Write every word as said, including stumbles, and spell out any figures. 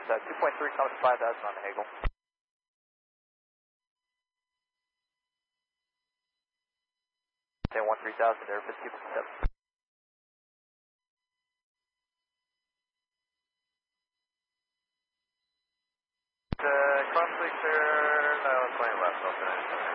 uh, two point three coming to five thousand on the Hagel. Ten one three thousand there, fifty seven. Uh, cross leak there, no, it's going left, okay.